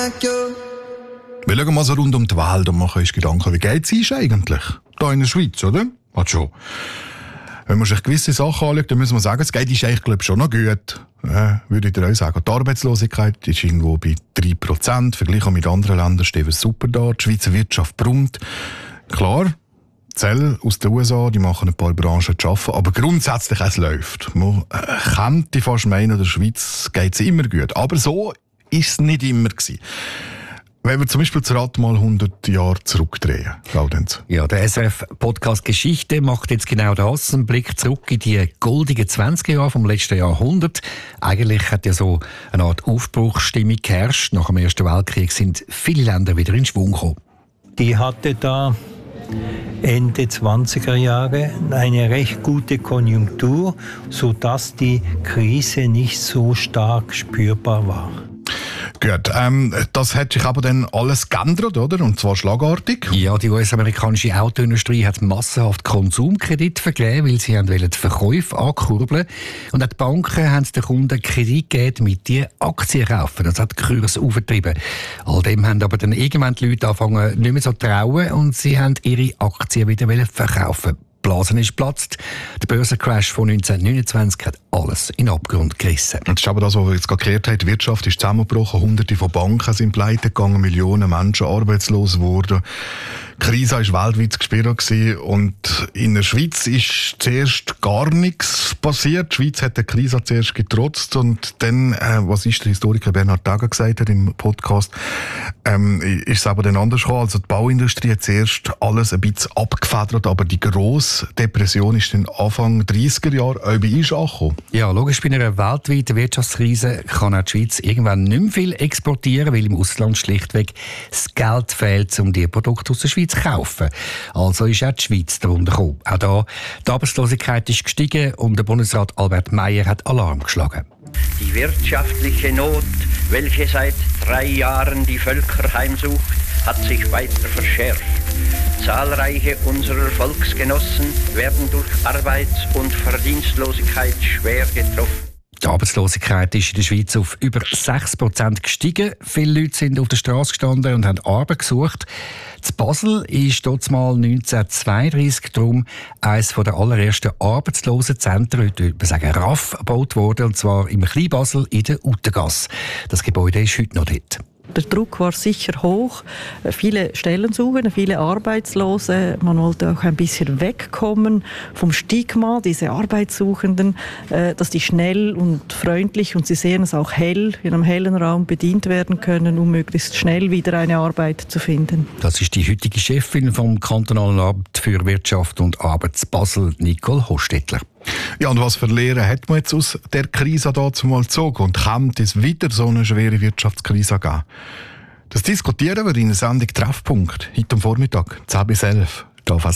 Wir schauen mal so rund um die Welt und machen uns Gedanken, wie geht es eigentlich? Da in der Schweiz, oder? Hat schon. Wenn man sich gewisse Sachen anschaut, dann müssen wir sagen, es geht uns eigentlich, glaube ich, schon noch gut. Würde ich dir auch sagen. Die Arbeitslosigkeit ist irgendwo bei 3%. Verglichen mit anderen Ländern stehen wir super da. Die Schweizer Wirtschaft brummt. Klar, Zelle aus den USA, die machen ein paar Branchen zu arbeiten, aber grundsätzlich es läuft. Man könnte fast meinen, in der Schweiz geht es immer gut. Aber so ist es nicht immer gewesen. Wenn wir zum Beispiel das Rad mal 100 Jahre zurückdrehen, Laudenz. Ja, der SRF-Podcast Geschichte macht jetzt genau das, einen Blick zurück in die goldigen 20er Jahre vom letzten Jahrhundert. Eigentlich hat ja so eine Art Aufbruchsstimmung geherrscht. Nach dem Ersten Weltkrieg sind viele Länder wieder in Schwung gekommen. Die hatte da Ende 20er Jahre eine recht gute Konjunktur, sodass die Krise nicht so stark spürbar war. Gut, das hat sich aber dann alles geändert, oder? Und zwar schlagartig. Ja, die US-amerikanische Autoindustrie hat massenhaft Konsumkredite vergeben, weil sie die Verkäufe ankurbeln. Und auch die Banken haben den Kunden Kredit gegeben, damit die Aktien kaufen. Das hat die Kurse aufgetrieben. All dem haben aber dann irgendwann die Leute angefangen, nicht mehr so zu trauen und sie haben ihre Aktien wieder verkaufen. Die Blase ist geplatzt. Der Börsencrash von 1929 hat alles in den Abgrund gerissen. Und das ist aber das, was wir jetzt gerade gehört haben. Die Wirtschaft ist zusammengebrochen. Hunderte von Banken sind pleite gegangen. Millionen Menschen arbeitslos geworden. Die Krise war weltweit gespürt und in der Schweiz ist zuerst gar nichts passiert. Die Schweiz hat der Krise zuerst getrotzt und dann, was ist der Historiker Bernhard Tager gesagt hat im Podcast, ist es aber dann anders gekommen. Also die Bauindustrie hat zuerst alles ein bisschen abgefedert, aber die grosse Depression ist dann Anfang 30er Jahre auch bei uns angekommen. Ja, logisch, bei einer weltweiten Wirtschaftskrise kann auch die Schweiz irgendwann nicht mehr viel exportieren, weil im Ausland schlichtweg das Geld fehlt, um die Produkte aus der Schweiz zu kaufen. Also ist auch die Schweiz darunter gekommen. Auch da, die Arbeitslosigkeit ist gestiegen und der Bundesrat Albert Meier hat Alarm geschlagen. Die wirtschaftliche Not, welche seit 3 Jahren die Völker heimsucht, hat sich weiter verschärft. Zahlreiche unserer Volksgenossen werden durch Arbeits- und Verdienstlosigkeit schwer getroffen. Die Arbeitslosigkeit ist in der Schweiz auf über 6% gestiegen. Viele Leute sind auf der Straße gestanden und haben Arbeit gesucht. In Basel ist dort mal 1932 darum eines der allerersten Arbeitslosenzentren, heute würde man sagen RAF, gebaut worden, und zwar im Kleinbasel in der Utengasse. Das Gebäude ist heute noch dort. Der Druck war sicher hoch. Viele Stellen suchen, viele Arbeitslose. Man wollte auch ein bisschen wegkommen vom Stigma, diese Arbeitssuchenden, dass die schnell und freundlich, und Sie sehen es auch hell, in einem hellen Raum bedient werden können, um möglichst schnell wieder eine Arbeit zu finden. Das ist die heutige Chefin vom Kantonalen Amt für Wirtschaft und Arbeit Basel, Nicole Hostetler. Ja, und was für Lehren hat man jetzt aus der Krise dazu mal gezogen? Und kann es wieder so eine schwere Wirtschaftskrise geben? Das diskutieren wir in der Sendung Treffpunkt, heute am Vormittag, 10 bis 11.